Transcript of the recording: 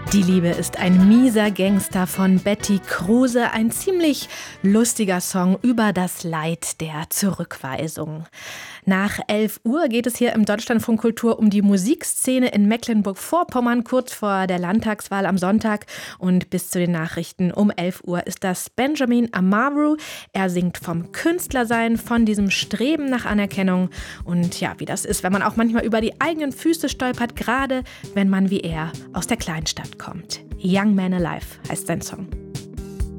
Die Liebe ist ein mieser Gangster von Betty Kruse, ein ziemlich lustiger Song über das Leid der Zurückweisung. Nach 11 Uhr geht es hier im Deutschlandfunk Kultur um die Musikszene in Mecklenburg-Vorpommern, kurz vor der Landtagswahl am Sonntag. Und bis zu den Nachrichten um 11 Uhr ist das Benjamin Amaru. Er singt vom Künstlersein, von diesem Streben nach Anerkennung. Und ja, wie das ist, wenn man auch manchmal über die eigenen Füße stolpert, gerade wenn man wie er aus der Kleinstadt kommt. Young Man Alive heißt sein Song.